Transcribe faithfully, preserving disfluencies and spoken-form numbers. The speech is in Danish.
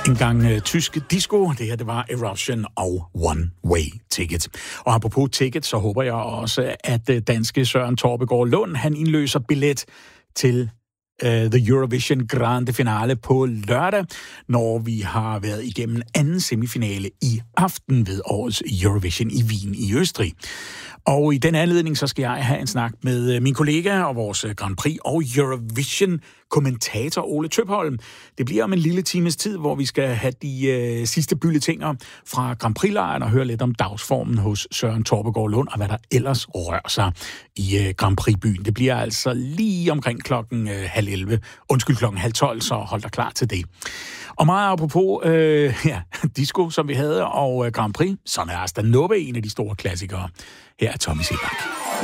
En gang uh, tysk disco, det her det var Eruption og One Way Ticket. Og apropos ticket, så håber jeg også, at uh, danske Søren Torpegaard Lund, han indløser billet til uh, The Eurovision Grande Finale på lørdag, når vi har været igennem anden semifinale i aften ved årets Eurovision i Wien i Østrig. Og i den anledning, så skal jeg have en snak med min kollega og vores Grand Prix og Eurovision-kommentator Ole Tøpholm. Det bliver om en lille times tid, hvor vi skal have de øh, sidste bulletiner fra Grand Prix-lejren og høre lidt om dagsformen hos Søren Torpegaard Lund og hvad der ellers rører sig i øh, Grand Prix-byen. Det bliver altså lige omkring klokken øh, halv elleve, undskyld klokken halv tolv, så hold dig klar til det. Og meget apropos øh, ja, disco, som vi havde, og øh, Grand Prix, så er Asta Nobbe en af de store klassikere. Her er Tommy Sebak.